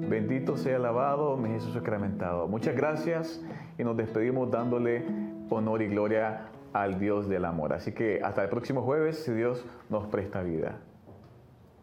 Bendito sea alabado mi Jesús sacramentado. Muchas gracias y nos despedimos dándole honor y gloria al Dios del amor. Así que hasta el próximo jueves, si Dios nos presta vida.